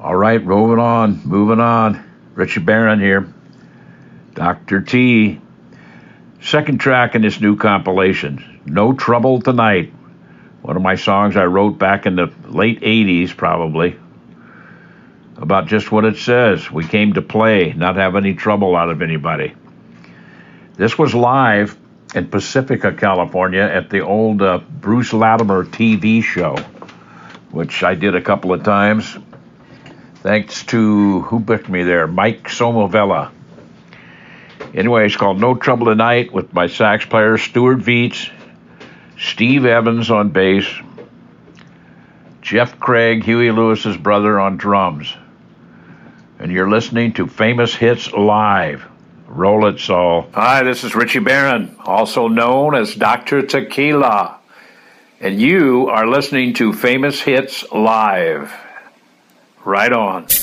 All right, moving on. Richie Barron here. Dr. T. Second track in this new compilation, No Trouble Tonight. One of my songs I wrote back in the late 80s, probably, about just what it says. We came to play, not have any trouble out of anybody. This was live in Pacifica, California at the old Bruce Latimer TV show, which I did a couple of times. Thanks to, who booked me there? Mike Somovella. Anyway, it's called No Trouble Tonight with my sax player, Stuart Veets, Steve Evans on bass, Jeff Craig, Huey Lewis's brother, on drums. And you're listening to Famous Hits Live. Roll it, Saul. Hi, this is Richie Barron, also known as Dr. Tequila. And you are listening to Famous Hits Live. Right on.